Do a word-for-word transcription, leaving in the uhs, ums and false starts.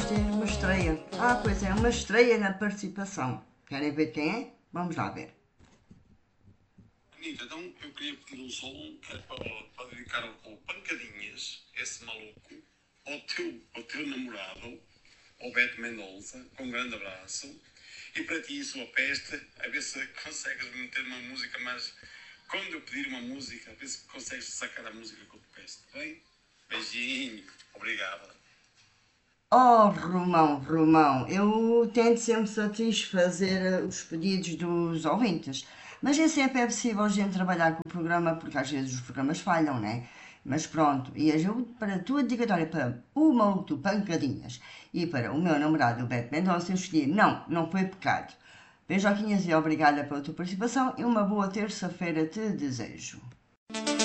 vamos ter uma estreia. Ah, pois é, uma estreia na participação. Querem ver quem é? Vamos lá ver. Anitta, então eu queria pedir um som que é para, para dedicar ao, ao Pancadinhas, esse maluco, ao teu, ao teu namorado, ao Beto Mendonça, com um grande abraço. E para ti, sua peste, a ver se consegues meter uma música, mas quando eu pedir uma música, a ver se consegues sacar a música que eu te peço, tá bem? Beijinho, obrigado. Oh, Romão, Romão, eu tento sempre satisfazer os pedidos dos ouvintes, mas nem sempre é possível a gente trabalhar com o programa, porque às vezes os programas falham, né? Mas pronto, e eu, para a tua dedicatória para o maluco do Pancadinhas e para o meu namorado, o Beto Mendonça, eu escolhi, não, não foi pecado. Beijoquinhas e obrigada pela tua participação e uma boa terça-feira te desejo.